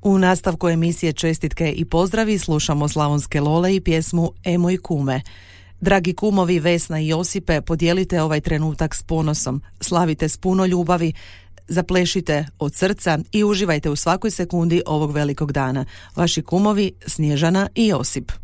U nastavku emisije Čestitke i pozdravi slušamo Slavonske Lole i pjesmu E moj kume. Dragi kumovi Vesna i Josipe, podijelite ovaj trenutak s ponosom, slavite s puno ljubavi, zaplešite od srca i uživajte u svakoj sekundi ovog velikog dana. Vaši kumovi Snježana i Josip.